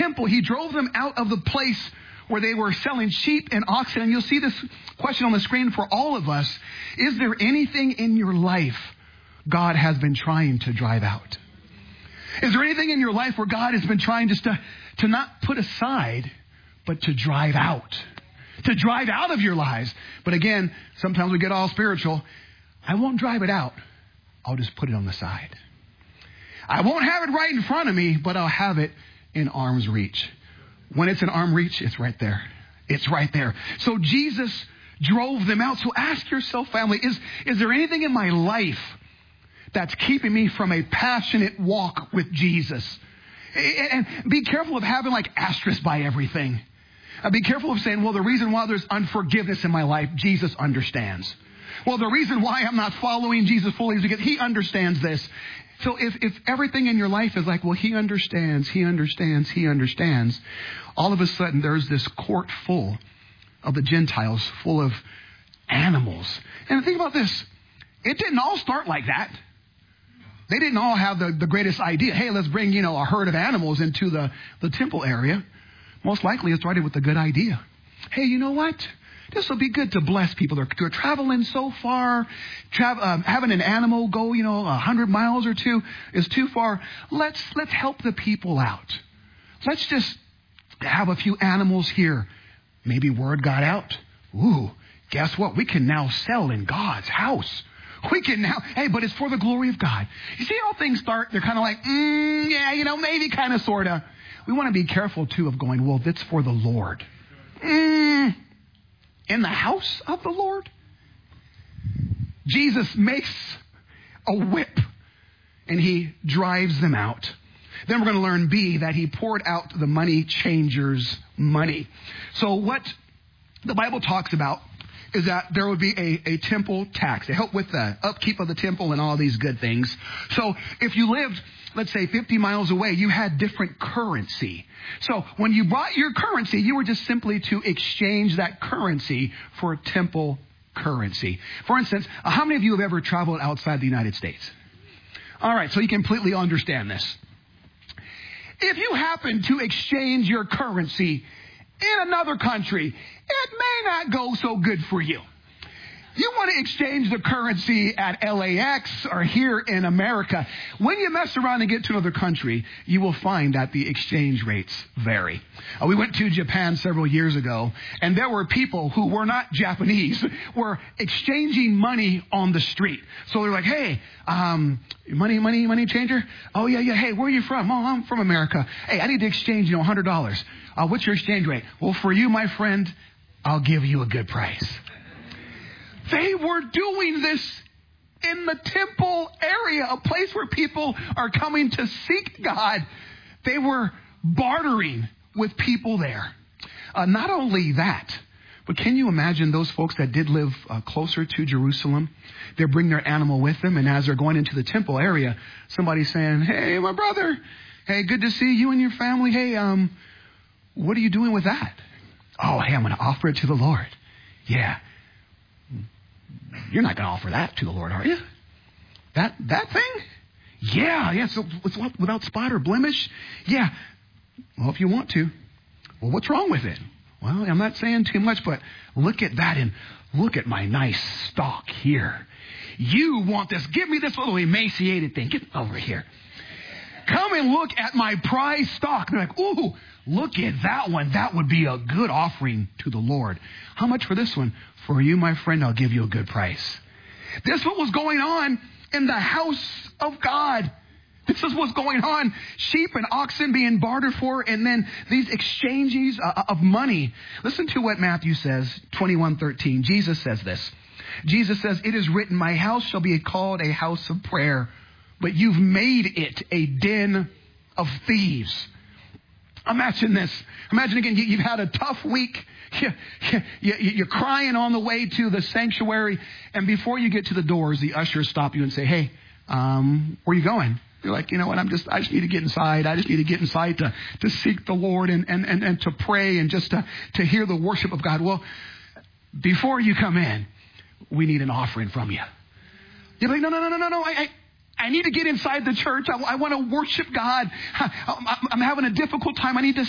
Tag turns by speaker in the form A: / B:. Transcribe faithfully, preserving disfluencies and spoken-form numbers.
A: temple. He drove them out of the place where they were selling sheep and oxen. And you'll see this question on the screen for all of us. Is there anything in your life God has been trying to drive out? Is there anything in your life where God has been trying just to, to not put aside, but to drive out? To drive out of your lives. But again, sometimes we get all spiritual. I won't drive it out. I'll just put it on the side. I won't have it right in front of me, but I'll have it in arm's reach. When it's in arm's reach, it's right there. It's right there. So Jesus drove them out. So ask yourself, family, is, is there anything in my life that's keeping me from a passionate walk with Jesus? And be careful of having like asterisks by everything. Be careful of saying, well, the reason why there's unforgiveness in my life, Jesus understands. Well, the reason why I'm not following Jesus fully is because he understands this. So if, if everything in your life is like, well, he understands, he understands, he understands, all of a sudden there's this court full of the Gentiles, full of animals. And think about this. It didn't all start like that. They didn't all have the, the greatest idea. Hey, let's bring, you know, a herd of animals into the, the temple area. Most likely it started with a good idea. Hey, you know what? This will be good to bless people. They're, they're traveling so far. Tra- um, having an animal go, you know, a hundred miles or two is too far. Let's let's help the people out. Let's just have a few animals here. Maybe word got out. Ooh, guess what? We can now sell in God's house. We can now, hey, but it's for the glory of God. You see how things start? They're kind of like, mm, yeah, you know, maybe kind of, sort of. We want to be careful, too, of going, well, that's for the Lord. Mm, in the house of the Lord? Jesus makes a whip, and he drives them out. Then we're going to learn, B, that he poured out the money changers' money. So what the Bible talks about is that there would be a, a temple tax to help with the upkeep of the temple and all these good things. So if you lived, let's say, fifty miles away, you had different currency. So when you brought your currency, you were just simply to exchange that currency for temple currency. For instance, how many of you have ever traveled outside the United States? All right, so you completely understand this. If you happen to exchange your currency in another country, it may not go so good for you. You want to exchange the currency at L A X or here in America. When you mess around and get to another country, you will find that the exchange rates vary. Uh, we went to Japan several years ago, and there were people who were not Japanese, were exchanging money on the street. So they're like, hey, um, money, money, money changer? Oh, yeah, yeah. Hey, where are you from? Oh, I'm from America. Hey, I need to exchange, you know, one hundred dollars. Uh, what's your exchange rate? Well, for you, my friend, I'll give you a good price. They were doing this in the temple area, a place where people are coming to seek God. They were bartering with people there. Uh, not only that, but can you imagine those folks that did live uh, closer to Jerusalem? They bring their animal with them, and as they're going into the temple area, somebody's saying, hey, my brother, hey, good to see you and your family. Hey, um, what are you doing with that? Oh, hey, I'm going to offer it to the Lord. Yeah. You're not going to offer that to the Lord, are you? That that thing? Yeah, yeah. So it's without spot or blemish? Yeah. Well, if you want to. Well, what's wrong with it? Well, I'm not saying too much, but look at that and look at my nice stock here. You want this. Give me this little emaciated thing. Get over here. Come and look at my prize stock. They're like, ooh, look at that one. That would be a good offering to the Lord. How much for this one? For you, my friend, I'll give you a good price. This is what was going on in the house of God. This is what's going on. Sheep and oxen being bartered for, and then these exchanges of money. Listen to what Matthew says, twenty-one thirteen. Jesus says this. Jesus says, it is written, my house shall be called a house of prayer, but you've made it a den of thieves. Imagine this. Imagine again, you've had a tough week. You're crying on the way to the sanctuary. And before you get to the doors, the ushers stop you and say, hey, um, where are you going? You're like, you know what, I'm just, I just need to get inside. I just need to get inside to, to seek the Lord and, and, and, and to pray and just to, to hear the worship of God. Well, before you come in, we need an offering from you. You're like, no, no, no, no, no, no. I, I, I need to get inside the church. I, I want to worship God. I, I'm having a difficult time. I need to